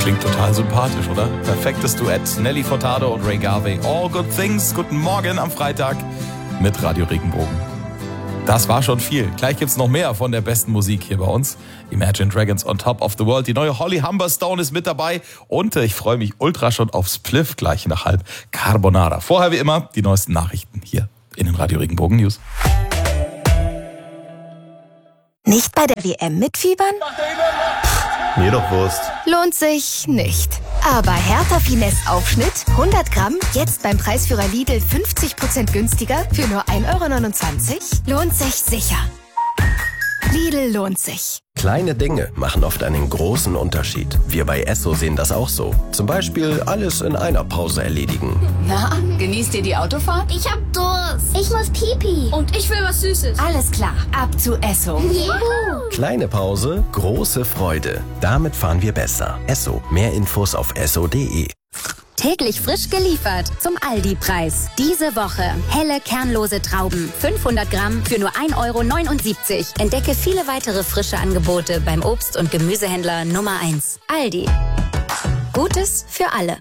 Klingt total sympathisch, oder? Perfektes Duett. Nelly Furtado und Ray Garvey. All good things. Guten Morgen am Freitag mit Radio Regenbogen. Das war schon viel. Gleich gibt's noch mehr von der besten Musik hier bei uns. Imagine Dragons on Top of the World. Die neue Holly Humberstone ist mit dabei. Und ich freue mich ultra schon auf Spliff gleich nach 5 Carbonara. Vorher wie immer die neuesten Nachrichten hier in den Radio Regenbogen News. Nicht bei der WM mitfiebern? Mir doch Wurst. Lohnt sich nicht. Aber Hertha Finesse Aufschnitt 100 Gramm, jetzt beim Preisführer Lidl 50% günstiger für nur 1,29 €? Lohnt sich sicher. Lidl lohnt sich. Kleine Dinge machen oft einen großen Unterschied. Wir bei Esso sehen das auch so. Zum Beispiel alles in einer Pause erledigen. Na, genießt ihr die Autofahrt? Ich hab Durst. Ich muss Pipi. Und ich will was Süßes. Alles klar, ab zu Esso. Juhu. Kleine Pause, große Freude. Damit fahren wir besser. Esso. Mehr Infos auf esso.de. Täglich frisch geliefert zum Aldi-Preis. Diese Woche helle, kernlose Trauben. 500 Gramm für nur 1,79 €. Entdecke viele weitere frische Angebote beim Obst- und Gemüsehändler Nummer 1. Aldi. Gutes für alle.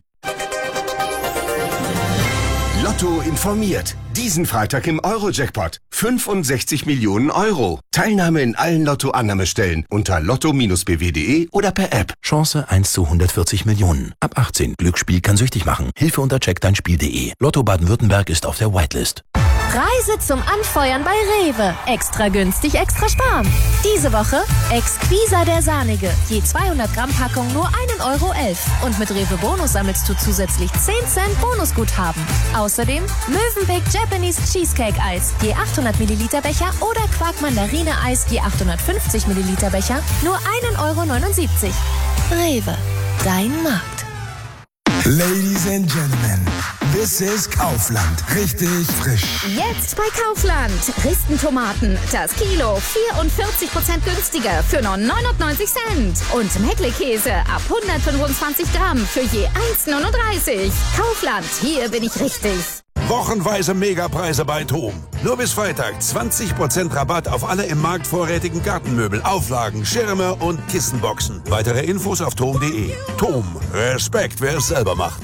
Lotto informiert. Diesen Freitag im Euro-Jackpot. 65 Millionen Euro. Teilnahme in allen Lotto-Annahmestellen unter lotto-bw.de oder per App. Chance 1 zu 140 Millionen. Ab 18. Glücksspiel kann süchtig machen. Hilfe unter checkdeinspiel.de. Lotto Baden-Württemberg ist auf der Whitelist. Reise zum Anfeuern bei Rewe. Extra günstig, extra sparen. Diese Woche Exquisa der Sahnige. Je 200 Gramm Packung nur 1,11 €. Und mit Rewe Bonus sammelst du zusätzlich 10 Cent Bonusguthaben. Außerdem Mövenpick Japanese Cheesecake Eis. Je 800 Milliliter Becher oder Quark Mandarine Eis. Je 850 Milliliter Becher. Nur 1,79 €. Rewe. Dein Markt. Ladies and Gentlemen, this is Kaufland. Richtig frisch. Jetzt bei Kaufland. Ristentomaten. Das Kilo 44% günstiger für nur 99 Cent. Und Meckle-Käse ab 125 Gramm für je 1,39 €. Kaufland, hier bin ich richtig. Wochenweise Megapreise bei TOM. Nur bis Freitag 20% Rabatt auf alle im Markt vorrätigen Gartenmöbel, Auflagen, Schirme und Kissenboxen. Weitere Infos auf tom.de. TOM. Respekt, wer es selber macht.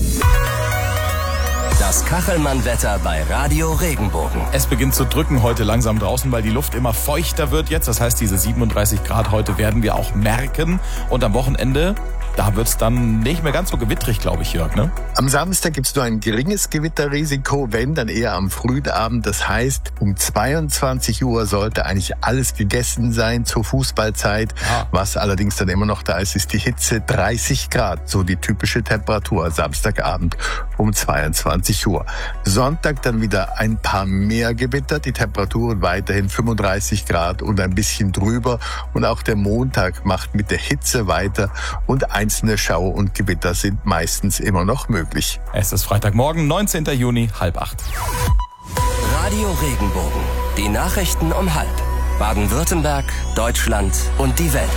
Das Kachelmann-Wetter bei Radio Regenbogen. Es beginnt zu drücken heute langsam draußen, weil die Luft immer feuchter wird jetzt. Das heißt, diese 37 Grad heute werden wir auch merken. Und am Wochenende, da wird es dann nicht mehr ganz so gewittrig, glaube ich, Jörg, ne? Am Samstag gibt es nur ein geringes Gewitterrisiko, wenn, dann eher am frühen Abend. Das heißt, um 22 Uhr sollte eigentlich alles gegessen sein zur Fußballzeit. Ja. Was allerdings dann immer noch da ist, ist die Hitze. 30 Grad, so die typische Temperatur Samstagabend um 22 Uhr. Sonntag dann wieder ein paar mehr Gewitter, die Temperaturen weiterhin 35 Grad und ein bisschen drüber. Und auch der Montag macht mit der Hitze weiter und einzelne Schau- und Gewitter sind meistens immer noch möglich. Es ist Freitagmorgen, 19. Juni, 7:30. Radio Regenbogen. Die Nachrichten um 12:30. Baden-Württemberg, Deutschland und die Welt.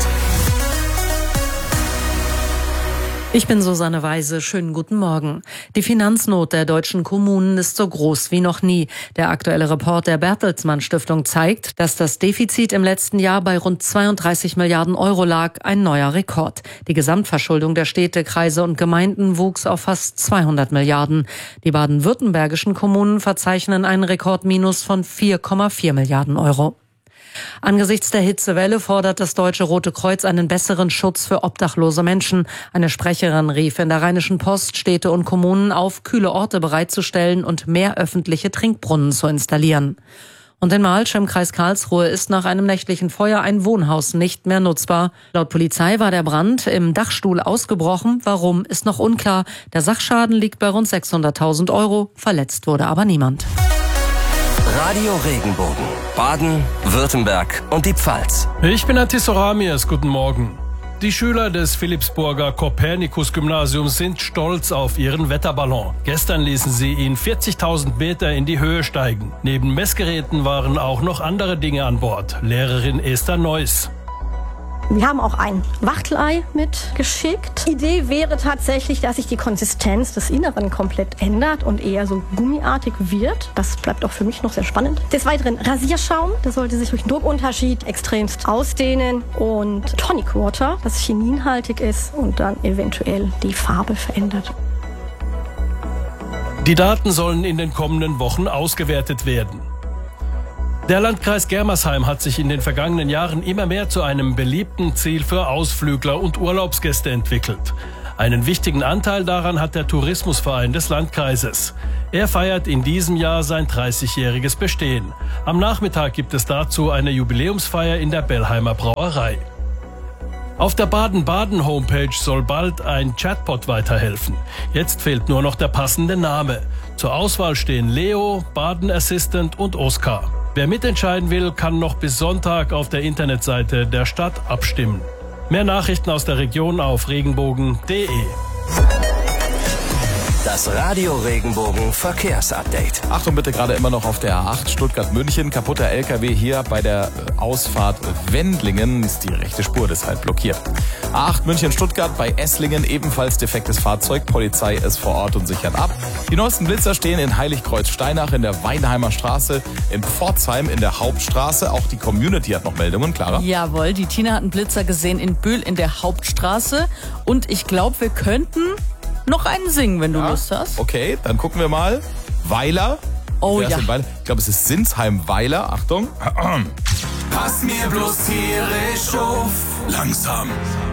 Ich bin Susanne Weise. Schönen guten Morgen. Die Finanznot der deutschen Kommunen ist so groß wie noch nie. Der aktuelle Report der Bertelsmann Stiftung zeigt, dass das Defizit im letzten Jahr bei rund 32 Milliarden Euro lag, ein neuer Rekord. Die Gesamtverschuldung der Städte, Kreise und Gemeinden wuchs auf fast 200 Milliarden. Die baden-württembergischen Kommunen verzeichnen einen Rekordminus von 4,4 Milliarden Euro. Angesichts der Hitzewelle fordert das Deutsche Rote Kreuz einen besseren Schutz für obdachlose Menschen. Eine Sprecherin rief in der Rheinischen Post Städte und Kommunen auf, kühle Orte bereitzustellen und mehr öffentliche Trinkbrunnen zu installieren. Und in Malsch im Kreis Karlsruhe ist nach einem nächtlichen Feuer ein Wohnhaus nicht mehr nutzbar. Laut Polizei war der Brand im Dachstuhl ausgebrochen. Warum, ist noch unklar. Der Sachschaden liegt bei rund 600.000 Euro. Verletzt wurde aber niemand. Radio Regenbogen. Baden, Württemberg und die Pfalz. Ich bin Atis Oramias. Guten Morgen. Die Schüler des Philipsburger Kopernikus-Gymnasiums sind stolz auf ihren Wetterballon. Gestern ließen sie ihn 40.000 Meter in die Höhe steigen. Neben Messgeräten waren auch noch andere Dinge an Bord. Lehrerin Esther Neuss. Wir haben auch ein Wachtelei mitgeschickt. Die Idee wäre tatsächlich, dass sich die Konsistenz des Inneren komplett ändert und eher so gummiartig wird. Das bleibt auch für mich noch sehr spannend. Des Weiteren Rasierschaum, der sollte sich durch den Druckunterschied extremst ausdehnen, und Tonic Water, das chininhaltig ist und dann eventuell die Farbe verändert. Die Daten sollen in den kommenden Wochen ausgewertet werden. Der Landkreis Germersheim hat sich in den vergangenen Jahren immer mehr zu einem beliebten Ziel für Ausflügler und Urlaubsgäste entwickelt. Einen wichtigen Anteil daran hat der Tourismusverein des Landkreises. Er feiert in diesem Jahr sein 30-jähriges Bestehen. Am Nachmittag gibt es dazu eine Jubiläumsfeier in der Bellheimer Brauerei. Auf der Baden-Baden-Homepage soll bald ein Chatbot weiterhelfen. Jetzt fehlt nur noch der passende Name. Zur Auswahl stehen Leo, Baden Assistant und Oskar. Wer mitentscheiden will, kann noch bis Sonntag auf der Internetseite der Stadt abstimmen. Mehr Nachrichten aus der Region auf regenbogen.de. Das Radio Regenbogen Verkehrsupdate. Achtung bitte, gerade immer noch auf der A8 Stuttgart-München. Kaputter LKW hier bei der Ausfahrt Wendlingen ist die rechte Spur deshalb blockiert. A8 München-Stuttgart bei Esslingen ebenfalls defektes Fahrzeug. Polizei ist vor Ort und sichert ab. Die neuesten Blitzer stehen in Heiligkreuz-Steinach in der Weinheimer Straße, in Pforzheim in der Hauptstraße. Auch die Community hat noch Meldungen, Clara. Jawohl, die Tina hat einen Blitzer gesehen in Bühl in der Hauptstraße. Und ich glaube, wir könnten noch einen singen, wenn du Lust hast. Okay, dann gucken wir mal. Weiler. Oh ja. Ich glaube, es ist Sinsheim-Weiler. Achtung. Pass mir bloß tierisch auf. Langsam.